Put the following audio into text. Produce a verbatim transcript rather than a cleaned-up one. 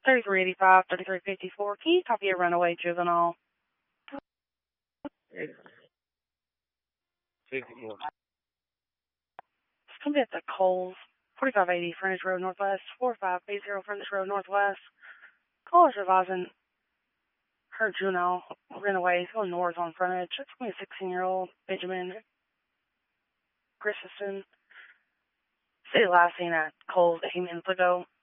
thirty-three eighty-five, thirty-three fifty-four. Can you copy a runaway juvenile? It's fifty-one. It's going to be at the Coles, forty-five eighty Frontage Road Northwest, four five eight zero Frontage Road Northwest. Caller's advising her juvenile ran away. He's going north on frontage. It's going to be a sixteen-year-old Benjamin Christensen. City last seen at Coles eight minutes ago.